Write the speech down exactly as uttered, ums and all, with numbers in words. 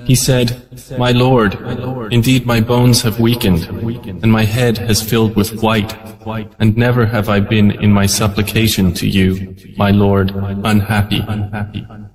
He said, My Lord, indeed my bones have weakened, and my head has filled with white, and never have I been in my supplication to you, my Lord, unhappy.